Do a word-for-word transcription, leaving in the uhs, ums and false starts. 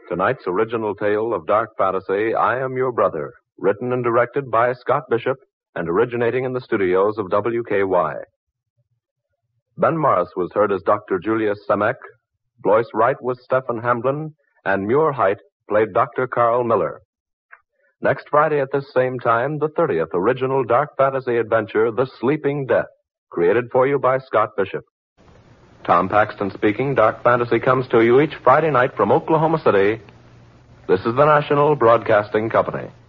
Tonight's original tale of dark fantasy, I Am Your Brother, written and directed by Scott Bishop and originating in the studios of W K Y. Ben Morris was heard as Doctor Julius Semek, Blois Wright was Stephen Hamblin, and Muir Height played Doctor Carl Miller. Next Friday at this same time, the thirtieth original dark fantasy adventure, The Sleeping Death, created for you by Scott Bishop. Tom Paxton speaking. Dark Fantasy comes to you each Friday night from Oklahoma City. This is the National Broadcasting Company.